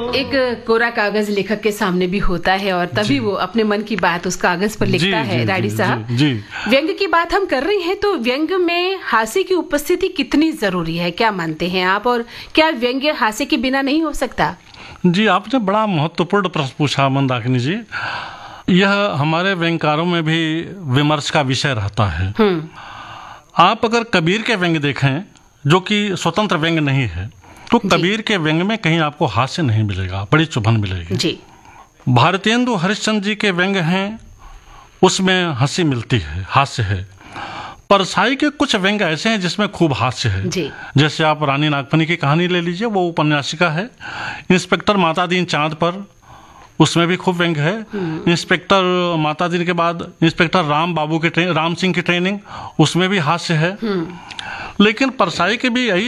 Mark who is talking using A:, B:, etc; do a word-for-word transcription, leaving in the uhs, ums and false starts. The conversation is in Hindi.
A: एक कोरा कागज लेखक के सामने भी होता है और तभी वो अपने मन की बात उस कागज पर लिखता है। राडी साहब, व्यंग की बात हम कर रहे हैं तो व्यंग में हास्य की उपस्थिति कितनी जरूरी है, क्या मानते हैं आप? और क्या व्यंग हास्य के बिना नहीं हो सकता?
B: जी, आपने बड़ा महत्वपूर्ण प्रश्न पूछा मंदाकिनी जी। यह हमारे व्यंगकारों में भी विमर्श का विषय रहता है। आप अगर कबीर के व्यंग देखें, जो कि स्वतंत्र व्यंग नहीं है, तो कबीर के व्यंग में कहीं आपको हास्य नहीं मिलेगा, बड़ी चुभन मिलेगी जी। भारतेंदु हरिश्चंद्र जी के व्यंग हैं, उसमें हंसी मिलती है, हास्य है। परसाई के कुछ व्यंग ऐसे हैं जिसमें खूब हास्य है जी। जैसे आप रानी नागफनी की कहानी ले लीजिए, वो उपन्यासिका है। इंस्पेक्टर मातादीन चांद पर, उसमें भी खूब व्यंग है। इंस्पेक्टर मातादीन के बाद इंस्पेक्टर राम बाबू के राम सिंह की ट्रेनिंग, उसमें भी हास्य है। लेकिन परसाई के भी यही